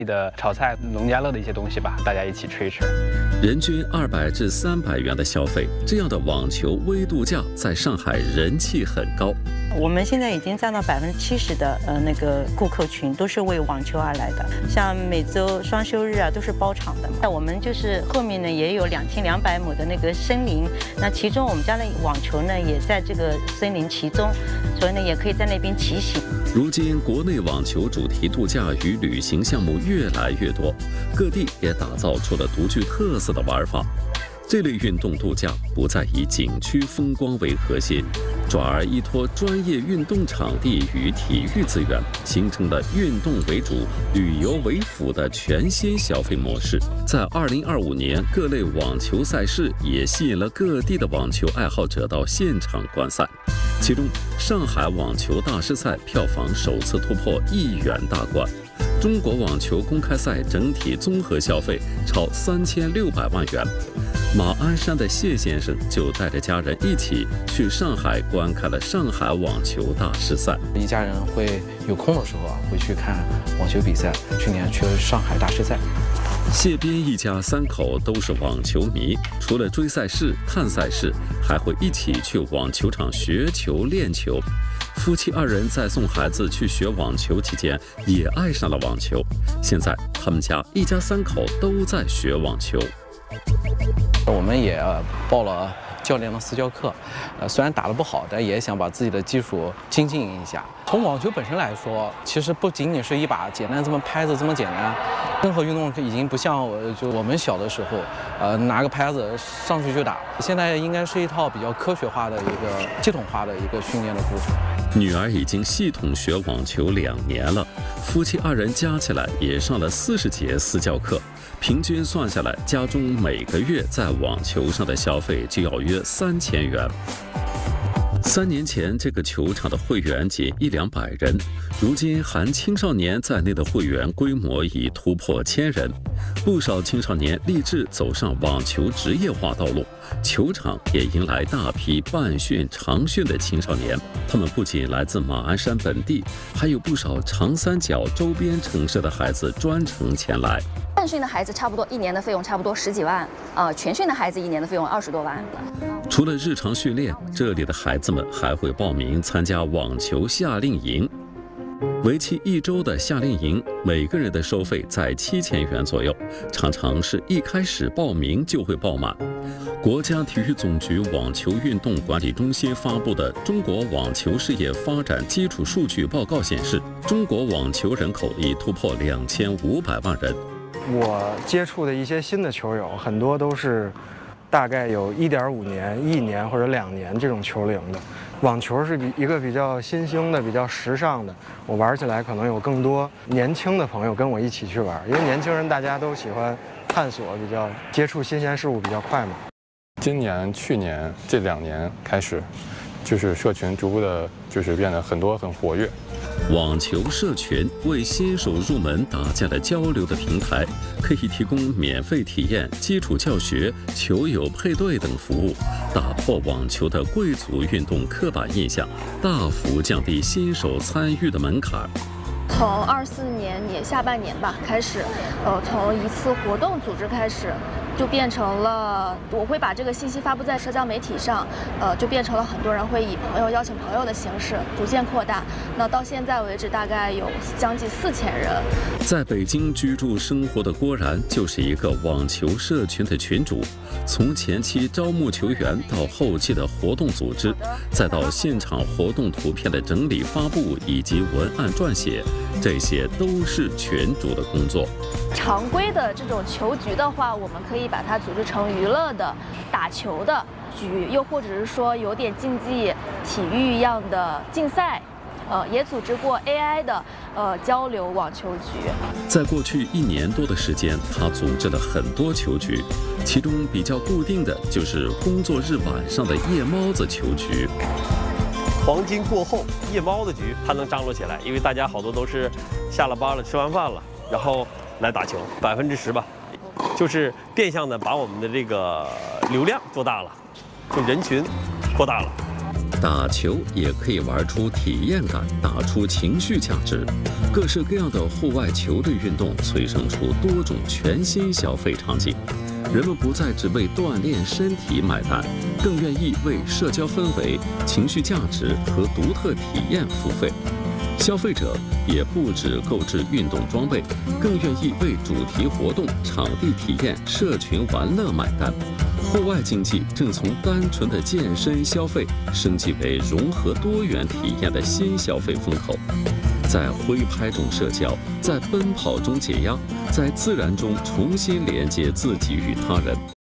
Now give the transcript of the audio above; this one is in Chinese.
的炒菜、农家乐的一些东西吧，大家一起吃一吃。 人均200至300元的消费，这样的网球微度假在上海人气很高。 我们现在已经占到70%的那个顾客群都是为网球而来的，像每周双休日啊都是包场的。那我们就是后面呢也有2200亩的那个森林，那其中我们家的网球呢也在这个森林其中，所以呢也可以在那边骑行。 如今国内网球主题度假与旅行项目越来越多，各地也打造出了独具特色的玩法。这类运动度假不再以景区风光为核心，转而依托专业运动场地与体育资源，形成了运动为主、旅游为辅的全新消费模式。在2025年，各类网球赛事也吸引了各地的网球爱好者到现场观赛。其中，上海网球大师赛票房首次突破1亿元大关。中国网球公开赛整体综合消费超3600万元。马鞍山的谢先生就带着家人一起去上海观看了上海网球大师赛。 一家人会有空的时候会去看网球比赛。去年去了上海大师赛。 谢边一家3口都是网球迷，除了追赛事、看赛事，还会一起去网球场学球、练球。夫妻2人在送孩子去学网球期间，也爱上了网球。现在他们家一家3口都在学网球。 我们也报了教练的私教课，虽然打得不好，但也想把自己的技术精进一下。从网球本身来说，其实不仅仅是一把简单这么拍子这么简单，任何运动已经不像我们小的时候，拿个拍子上去就打。现在应该是一套比较科学化的一个系统化的一个训练的过程。 女儿已经系统学网球2年了，夫妻2人加起来也上了40节私教课。平均算下来，家中每个月在网球上的消费就要约3000元。3年前，这个球场的会员仅100-200人，如今含青少年在内的会员规模已突破1000人。不少青少年立志走上网球职业化道路，球场也迎来大批半训、长训的青少年。他们不仅来自马鞍山本地，还有不少长三角周边城市的孩子专程前来。 半训的孩子差不多1年的费用差不多10几万，全训的孩子1年的费用20多万。 除了日常训练，这里的孩子们还会报名参加网球夏令营。为期1周的夏令营，每个人的收费在7000元左右，常常是一开始报名就会爆满。国家体育总局网球运动管理中心发布的《中国网球事业发展基础数据报告》显示，中国网球人口已突破2500万人。 我接触的一些新的球友，很多都是大概有1.5年、1年或者2年这种球龄的。网球是一个比较新兴的、比较时尚的，我玩起来可能有更多年轻的朋友跟我一起去玩，因为年轻人大家都喜欢探索，比较接触新鲜事物比较快嘛。 今年、去年这2年开始，就是社群逐步的，就是变得很活跃。 网球社群为新手入门搭建了交流的平台，可以提供免费体验、基础教学、球友配对等服务，打破网球的贵族运动刻板印象，大幅降低新手参与的门槛。 从24年下半年吧开始，从一次活动组织开始，就变成了我会把这个信息发布在社交媒体上，就变成了很多人会以朋友邀请朋友的形式逐渐扩大。那到现在为止，大概有将近4000人。 在北京居住生活的郭然就是一个网球社群的群主，从前期招募球员到后期的活动组织，再到现场活动图片的整理发布以及文案撰写，这些都是群主的工作。 常规的这种球局的话，我们可以把它组织成娱乐的、打球的局，又或者是说有点竞技体育一样的竞赛。也组织过 AI 的交流网球局。 在过去1年多的时间，他组织了很多球局，其中比较固定的就是工作日晚上的夜猫子球局。 黄金过后，夜猫子局它能张罗起来，因为大家好多都是下了班了、吃完饭了，然后来打球，10%吧，就是变相的把我们的这个流量做大了，就人群扩大了。 打球也可以玩出体验感，打出情绪价值。各式各样的户外球类运动催生出多种全新消费场景。人们不再只为锻炼身体买单，更愿意为社交氛围、情绪价值和独特体验付费。消费者也不只购置运动装备，更愿意为主题活动、场地体验、社群玩乐买单。户外竞技正从单纯的健身消费升级为融合多元体验的新消费风口。在挥拍中社交，在奔跑中解压，在自然中重新连接自己与他人。